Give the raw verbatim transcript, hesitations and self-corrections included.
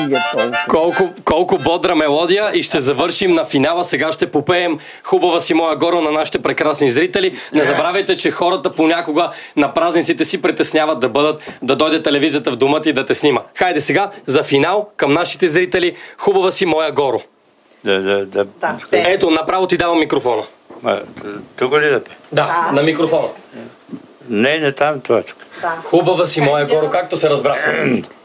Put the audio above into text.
стига толкова. Колко, колко бодра мелодия и ще завършим на финала. Сега ще попеем Хубава си моя Горо на нашите прекрасни зрители. Не забравяйте, че хората понякога на празниците си притесняват да бъдат, да дойде телевизията в дома ти и да те снима. Хайде сега за финал към нашите зрители Хубава си моя Горо. Да, да, да. Да, Ето, направо ти давам микрофона. А, тук ли да пе? Да, Да. на микрофона. Не, не там, това тук. да. Хубава си моя Горо, както се разбрахме.